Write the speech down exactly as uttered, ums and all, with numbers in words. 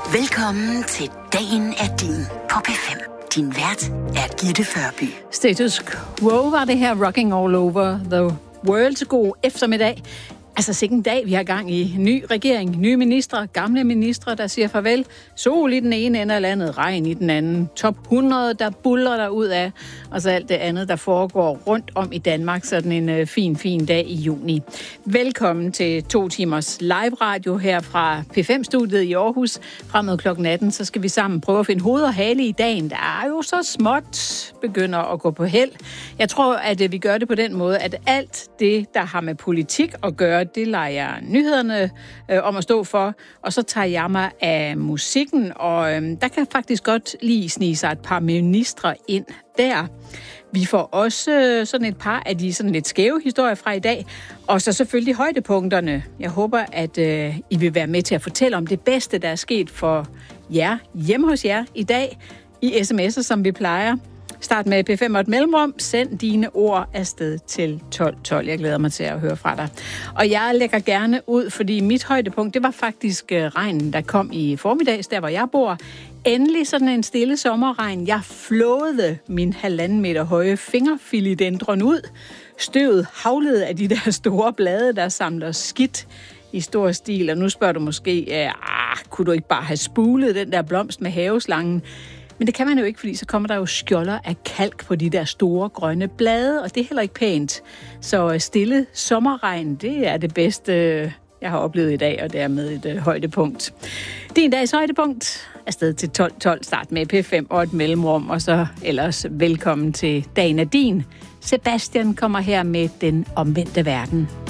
Velkommen til Dagen er din på P fem. Din vært er Gitte Førby. Status quo var det her Rocking All Over the World. God eftermiddag. Altså sikke en dag, vi har gang i. Ny regering, nye ministre, gamle ministre, der siger farvel. Sol i den ene ende af landet, regn i den anden. Top hundrede, der buller der ud af. Og så alt det andet, der foregår rundt om i Danmark. Sådan en øh, fin, fin dag i juni. Velkommen til to timers live radio her fra P fem-studiet i Aarhus. Frem mod klokken atten, så skal vi sammen prøve at finde hoved og hale i dagen. Der er jo så småt begynder at gå på held. Jeg tror, at vi gør det på den måde, at alt det, der har med politik at gøre, det lader jeg nyhederne øh, om at stå for, og så tager jeg mig af musikken, og øh, der kan faktisk godt lige snige sig et par ministre ind der. Vi får også øh, sådan et par af de sådan lidt skæve historier fra i dag, og så selvfølgelig højdepunkterne. Jeg håber, at øh, I vil være med til at fortælle om det bedste, der er sket for jer hjemme hos jer i dag, i sms'er, som vi plejer. Start med P fem og et mellemrum. Send dine ord afsted til tolv tolv. Jeg glæder mig til at høre fra dig. Og jeg lægger gerne ud, fordi mit højdepunkt, det var faktisk regnen, der kom i formiddags, der hvor jeg bor. Endelig sådan en stille sommerregn. Jeg flåede min halvanden meter høje fingerfilidendron ud. Støvet havlede af de der store blade, der samler skidt i stor stil. Og nu spørger du måske, ah, kunne du ikke bare have spulet den der blomst med haveslangen? Men det kan man jo ikke, fordi så kommer der jo skjolder af kalk på de der store grønne blade, og det er heller ikke pænt. Så stille sommerregn, det er det bedste, jeg har oplevet i dag, og dermed et uh, højdepunkt. Din dags højdepunkt er sted til tolv tolv. Start med P fem og et mellemrum, og så ellers velkommen til Dagen er din. Sebastian kommer her med Den omvendte verden.